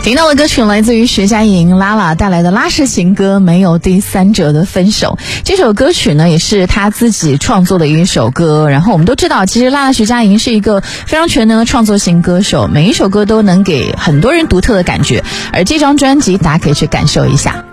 听到的歌曲来自于徐佳莹拉拉带来的拉式情歌《没有第三者的分手》。这首歌曲呢也是她自己创作的一首歌，然后我们都知道其实拉拉徐佳莹是一个非常全能的创作型歌手，每一首歌都能给很多人独特的感觉，而这张专辑大家可以去感受一下。